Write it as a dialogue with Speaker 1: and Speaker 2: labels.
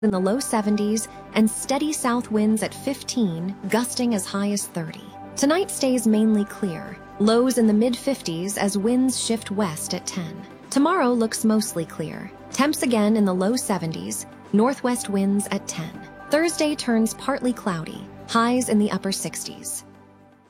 Speaker 1: in the low 70s and steady south winds at 15, gusting as high as 30. Tonight stays mainly clear, lows in the mid-50s as winds shift west at 10. Tomorrow looks mostly clear, temps again in the low 70s, northwest winds at 10. Thursday turns partly cloudy, highs in the upper 60s.